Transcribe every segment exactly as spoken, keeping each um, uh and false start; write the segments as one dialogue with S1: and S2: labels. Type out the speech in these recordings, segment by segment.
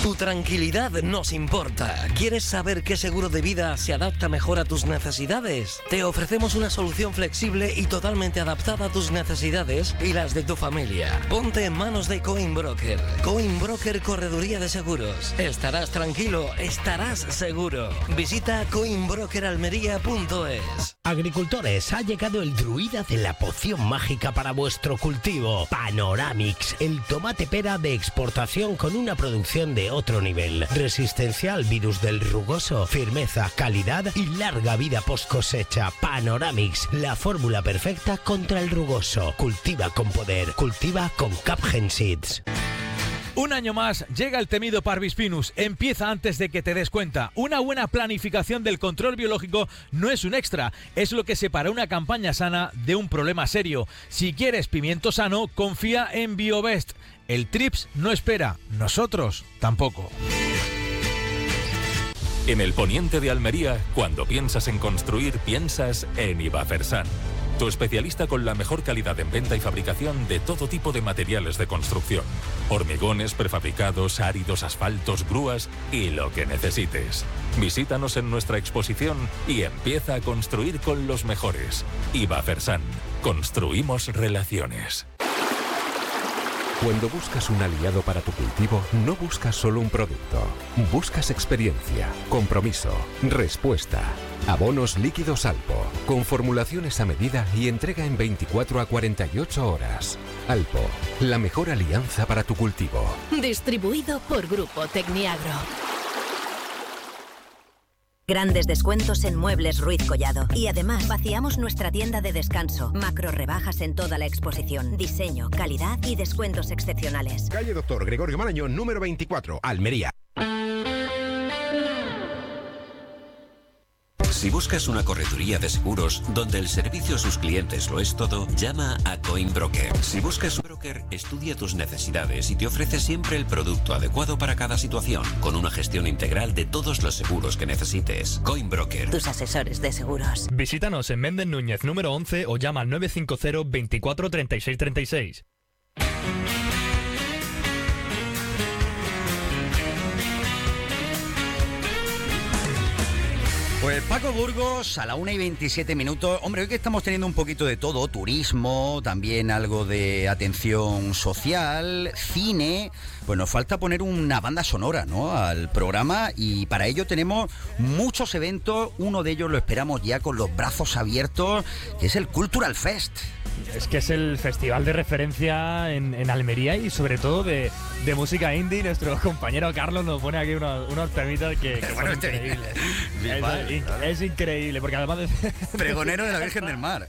S1: Tu tranquilidad nos importa. ¿Quieres saber qué seguro de vida se adapta mejor a tus necesidades? Te ofrecemos una solución flexible y totalmente adaptada a tus necesidades y las de tu familia. Ponte en manos de Coinbroker. Coinbroker Correduría de Seguros. Estarás tranquilo, estarás seguro. Visita coinbroker almería punto es.
S2: Agricultores, ha llegado el druida de la poción mágica para vuestro cultivo. Panoramix, el tomate pera de exportación con una producción de otro nivel. Resistencia al virus del rugoso, firmeza, calidad y larga vida post cosecha. Panoramix, la fórmula perfecta contra el rugoso. Cultiva con poder, cultiva con Capgen Seeds.
S3: Un año más llega el temido Parvis Pinus. Empieza antes de que te des cuenta. Una buena planificación del control biológico no es un extra, es lo que separa una campaña sana de un problema serio. Si quieres pimiento sano, confía en Biobest. El Trips no espera, nosotros tampoco.
S4: En el poniente de Almería, cuando piensas en construir, piensas en Ibafersan. Tu especialista con la mejor calidad en venta y fabricación de todo tipo de materiales de construcción. Hormigones, prefabricados, áridos, asfaltos, grúas y lo que necesites. Visítanos en nuestra exposición y empieza a construir con los mejores. Ibafersan. Construimos relaciones.
S5: Cuando buscas un aliado para tu cultivo, no buscas solo un producto. Buscas experiencia, compromiso, respuesta. Abonos líquidos Alpo, con formulaciones a medida y entrega en veinticuatro a cuarenta y ocho horas. Alpo, la mejor alianza para tu cultivo.
S6: Distribuido por Grupo Tecniagro. Grandes descuentos en Muebles Ruiz Collado. Y además vaciamos nuestra tienda de descanso. Macro rebajas en toda la exposición. Diseño, calidad y descuentos excepcionales.
S7: Calle Doctor Gregorio Marañón, número veinticuatro, Almería.
S8: Si buscas una correduría de seguros donde el servicio a sus clientes lo es todo, llama a Coinbroker. Si buscas un broker, estudia tus necesidades y te ofrece siempre el producto adecuado para cada situación, con una gestión integral de todos los seguros que necesites. Coinbroker.
S6: Tus asesores de seguros.
S9: Visítanos en Méndez Núñez número once o llama al nueve cinco cero, veinticuatro, treinta y seis, treinta y seis.
S10: Pues Paco Burgos, a la una y veintisiete minutos. Hombre, hoy que estamos teniendo un poquito de todo, turismo, también algo de atención social, cine, pues nos falta poner una banda sonora, ¿no?, al programa, y para ello tenemos muchos eventos. Uno de ellos lo esperamos ya con los brazos abiertos, que es el Cultural Fest.
S9: Es que es el festival de referencia en, en Almería y sobre todo de, de música indie. Nuestro compañero Carlos nos pone aquí unos, unos temitas que, que
S10: bueno,
S9: son increíbles. Es,
S10: mal,
S9: es,
S10: claro.
S9: es increíble, porque además de...
S10: Pregonero de la Virgen del Mar.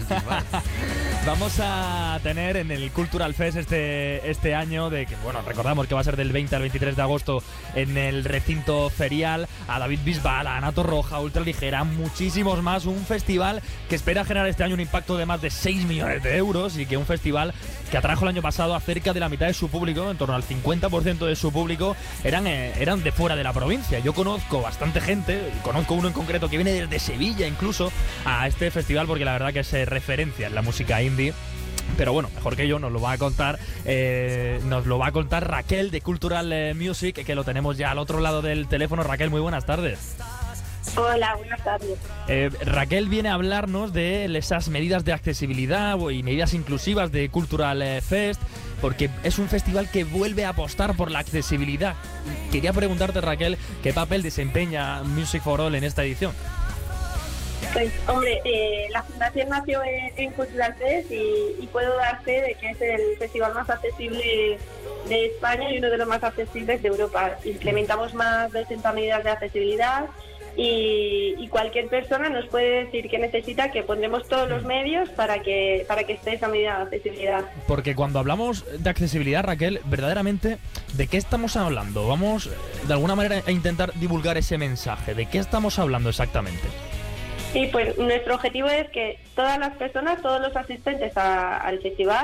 S9: Vamos a tener en el Cultural Fest este, este año, de que bueno, recordamos que va a ser del veinte al veintitrés de agosto en el recinto ferial, a David Bisbal, a Ana Torroja, Ultraligera, muchísimos más. Un festival que espera generar este año un impacto de más de seis millones de euros, y que un festival que atrajo el año pasado a cerca de la mitad de su público, en torno al cincuenta por ciento de su público eran, eh, eran de fuera de la provincia. Yo conozco bastante gente, conozco uno en concreto que viene desde Sevilla incluso a este festival, porque la verdad que es eh, referencia en la música indie. Pero bueno, mejor que yo nos lo va a contar eh, nos lo va a contar Raquel de Cultural eh, Music, que lo tenemos ya al otro lado del teléfono. Raquel, muy buenas tardes.
S11: Hola, buenas tardes.
S9: Eh, Raquel viene a hablarnos de esas medidas de accesibilidad y medidas inclusivas de Cultural Fest, porque es un festival que vuelve a apostar por la accesibilidad. Quería preguntarte, Raquel, ¿qué papel desempeña Music for All en esta edición?
S11: Pues, hombre, eh, la fundación nació en, en Cultural Fest y, y puedo dar fe de que es el festival más accesible de España y uno de los más accesibles de Europa. Implementamos más de sesenta medidas de accesibilidad y, y cualquier persona nos puede decir que necesita, que pondremos todos los medios para que para que esté esa medida de accesibilidad.
S9: Porque cuando hablamos de accesibilidad, Raquel, verdaderamente, ¿de qué estamos hablando? Vamos, de alguna manera, a intentar divulgar ese mensaje. ¿De qué estamos hablando exactamente?
S11: Sí, pues nuestro objetivo es que todas las personas, todos los asistentes a, al festival,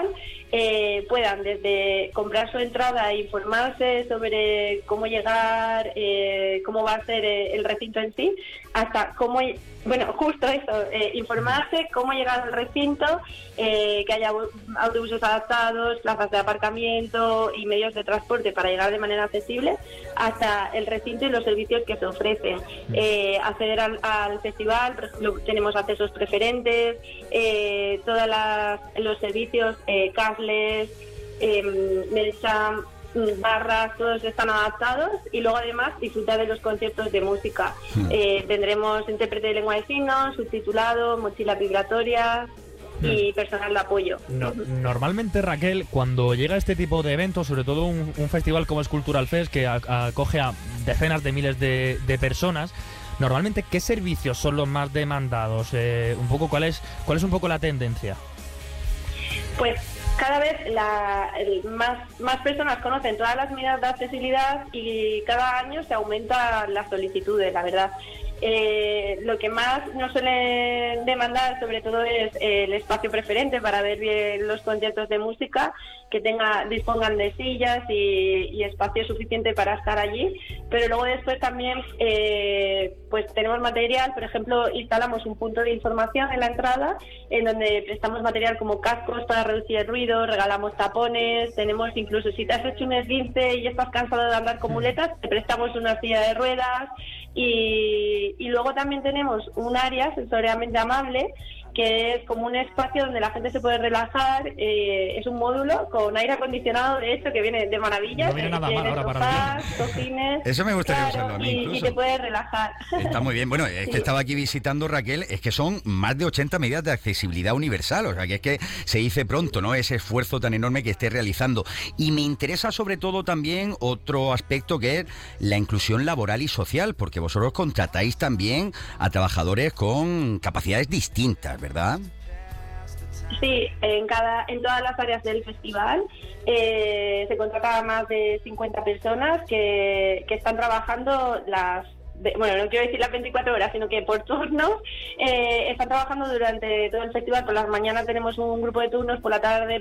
S11: eh, puedan desde comprar su entrada e informarse sobre cómo llegar, eh, cómo va a ser eh, el recinto en sí, hasta cómo, bueno, justo eso, eh, informarse cómo llegar al recinto, eh, que haya autobuses adaptados, plazas de aparcamiento y medios de transporte para llegar de manera accesible hasta el recinto y los servicios que se ofrecen. Eh, acceder al, al festival, por ejemplo, tenemos accesos preferentes, eh, todos los servicios, eh, cashless, eh, Melcham, barras, todos están adaptados, y luego además disfrutar de los conciertos de música. Eh, tendremos intérprete de lengua de signos, subtitulado, mochila vibratoria y personal de apoyo.
S9: No, normalmente, Raquel, cuando llega este tipo de eventos, sobre todo un, un festival como es Cultural Fest, que a, acoge a decenas de miles de, de personas, normalmente, ¿qué servicios son los más demandados? Eh, un poco, ¿cuál es, cuál es un poco la tendencia?
S11: Pues cada vez la, el, más, más personas conocen todas las medidas de accesibilidad y cada año se aumentan las solicitudes, la verdad. Eh, lo que más nos suelen demandar sobre todo es eh, el espacio preferente para ver bien los conciertos de música, que tenga dispongan de sillas y, y espacio suficiente para estar allí, pero luego después también eh, pues tenemos material. Por ejemplo, instalamos un punto de información en la entrada en donde prestamos material como cascos para reducir el ruido, regalamos tapones, tenemos incluso si te has hecho un esguince y estás cansado de andar con muletas, te prestamos una silla de ruedas. Y, y luego también tenemos un área sensorialmente amable, que es como un espacio donde la gente se puede relajar. Eh, es un módulo con aire acondicionado, de hecho, que viene de maravilla.
S9: No viene nada mal ahora para mí.
S11: Cocines,
S10: eso me gustaría
S11: claro,
S10: usarlo a mí,
S11: y,
S10: incluso.
S11: y te puedes relajar.
S10: Está muy bien. Bueno, es
S11: Sí.
S10: que estaba aquí visitando, Raquel, es que son más de ochenta medidas de accesibilidad universal, o sea, que es que se dice pronto, ¿no?, ese esfuerzo tan enorme que esté realizando. Y me interesa sobre todo también otro aspecto, que es la inclusión laboral y social, porque vosotros contratáis también a trabajadores con capacidades distintas, ¿verdad?
S11: Sí, en cada, en todas las áreas del festival eh, se contrata a más de cincuenta personas que, que están trabajando las, de, bueno, no quiero decir las veinticuatro horas, sino que por turnos, eh, están trabajando durante todo el festival. Por las mañanas tenemos un grupo de turnos, por la tarde